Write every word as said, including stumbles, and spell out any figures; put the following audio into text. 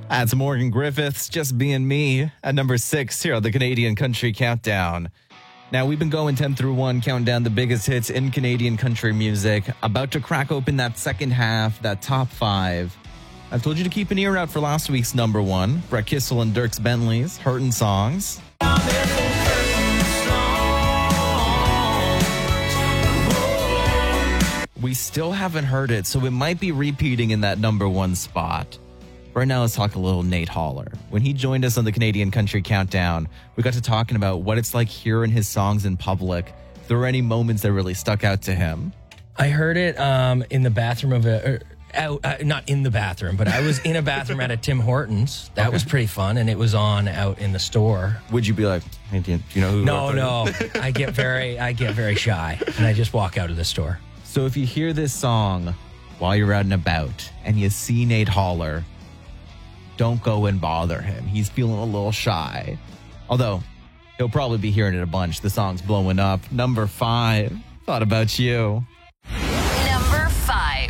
That's Morgan Griffiths, Just Being Me, at number six here on the Canadian Country Countdown. Now, we've been going ten through one, counting down the biggest hits in Canadian country music. About to crack open that second half, that top five. I've told you to keep an ear out for last week's number one, Brett Kissel and Dierks Bentley's Hurtin' Songs. We still haven't heard it, so it might be repeating in that number one spot. Right now, let's talk a little Nate Holler. When he joined us on the Canadian Country Countdown, we got to talking about what it's like hearing his songs in public. If there were any moments that really stuck out to him. I heard it um, in the bathroom of a... Er, out, uh, not in the bathroom, but I was in a bathroom at a Tim Hortons. That okay. was pretty fun, and it was on out in the store. Would you be like, hey, do you know who... No, no. I get very, I get very shy, and I just walk out of the store. So if you hear this song while you're out and about, and you see Nate Holler... don't go and bother him. He's feeling a little shy. Although, he'll probably be hearing it a bunch. The song's blowing up. Number five, Thought About You.